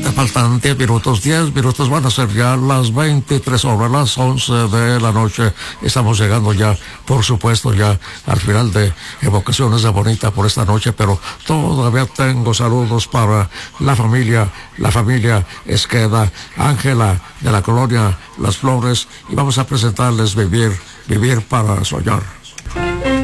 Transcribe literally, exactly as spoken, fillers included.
te faltan diez minutos, diez minutos, van a ser ya las veintitrés horas, las once de la noche. Estamos llegando ya, por supuesto, ya al final de Evocaciones de Bonita por esta noche, pero todavía tengo saludos para la familia, la familia Esqueda, Ángela de la colonia Las Flores, y vamos a presentarles Vivir, Vivir para Soñar.